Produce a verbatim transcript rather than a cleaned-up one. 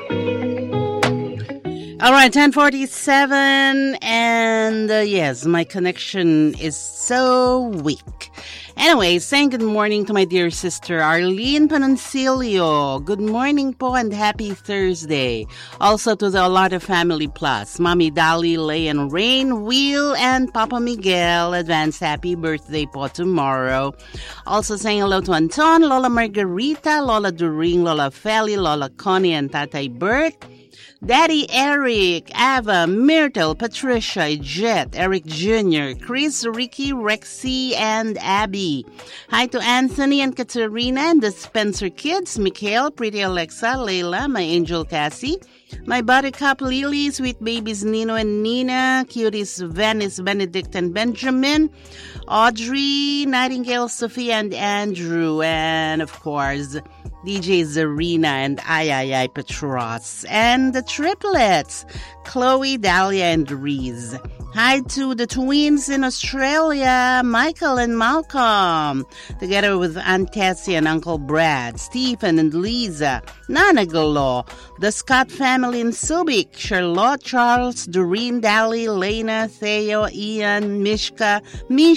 All right, ten forty-seven, and uh, yes, my connection is so weak. Anyway, saying good morning to my dear sister Arlene Panancilio. Good morning po and happy Thursday. Also to the Olada Family Plus, Mommy Dali, Lay and Rain, Will, and Papa Miguel. Advance happy birthday po tomorrow. Also saying hello to Anton, Lola Margarita, Lola During, Lola Feli, Lola Connie, and Tatay Bert. Daddy Eric, Ava, Myrtle, Patricia, Jet, Eric Junior, Chris, Ricky, Rexy, and Abby. Hi to Anthony and Katerina and the Spencer kids, Mikhail, Pretty Alexa, Layla, my angel Cassie, my buttercup Lily, sweet babies Nino and Nina, cuties Venice, Benedict, and Benjamin, Audrey, Nightingale, Sophia, and Andrew, and of course, D J Zarina and Ay Ay Ay Petros, and the triplets, Chloe, Dahlia, and Reese. Hi to the twins in Australia, Michael and Malcolm, together with Aunt Tessie and Uncle Brad, Stephen and Lisa, Nana Galo, the Scott family in Subic, Charlotte, Charles, Doreen, Dali, Lena, Theo, Ian, Mishka, Misha,